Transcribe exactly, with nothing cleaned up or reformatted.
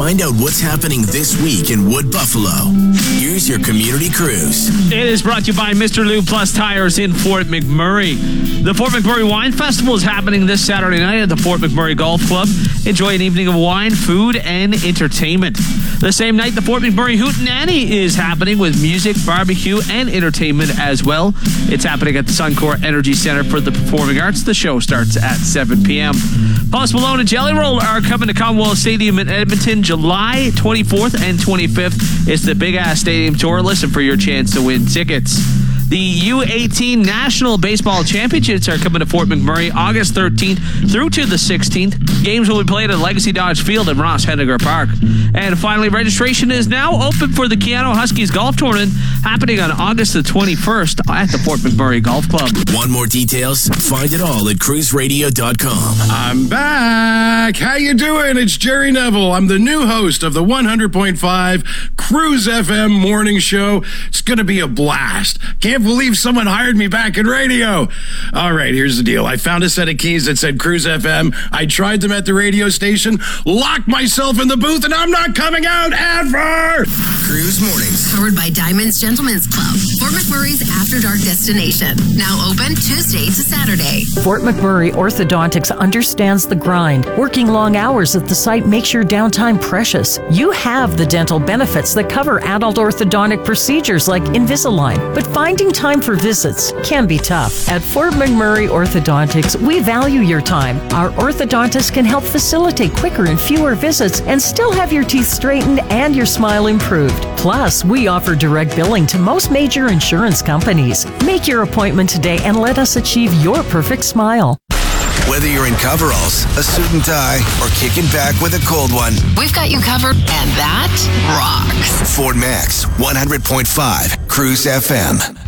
Find out what's happening this week in Wood Buffalo. Here's your Community Cruise. It is brought to you by Mister Lube Plus Tires in Fort McMurray. The Fort McMurray Wine Festival is happening this Saturday night at the Fort McMurray Golf Club. Enjoy an evening of wine, food, and entertainment. The same night, the Fort McMurray Hootenanny is happening with music, barbecue, and entertainment as well. It's happening at the Suncor Energy Center for the Performing Arts. The show starts at seven p.m. Post Malone and Jelly Roll are coming to Commonwealth Stadium in Edmonton July twenty-fourth and twenty-fifth. It's the Big Ass Stadium Tour. Listen for your chance to win tickets. The U eighteen National Baseball Championships are coming to Fort McMurray August thirteenth through to the sixteenth. Games will be played at Legacy Dodge Field in Ross Henniger Park. And finally, registration is now open for the Keanu Huskies Golf Tournament happening on August the twenty-first at the Fort McMurray Golf Club. Want more details? Find it all at cruise radio dot com. I'm back. How you doing? It's Jerry Neville. I'm the new host of the one hundred point five Cruise F M morning show. It's going to be a blast. Can't believe someone hired me back in radio. All right, here's the deal. I found a set of keys that said Cruise F M. I tried them at the radio station, locked myself in the booth, and I'm not coming out ever. Cruise Mornings. Powered by Diamonds Gentlemen's Club, Fort McMurray's After Dark destination. Now open Tuesday to Saturday. Fort McMurray Orthodontics understands the grind. Working long hours at the site makes your downtime precious. You have the dental benefits that cover adult orthodontic procedures like Invisalign, but finding time for visits can be tough. At Fort McMurray Orthodontics, we value your time. Our orthodontists can help facilitate quicker and fewer visits and still have your teeth straightened and your smile improved. Plus, we offer direct billing to most major insurance companies. Make your appointment today and let us achieve your perfect smile. Whether you're in coveralls, a suit and tie, or kicking back with a cold one, We've got you covered, and that rocks. Fort Max one hundred point five Cruise F M.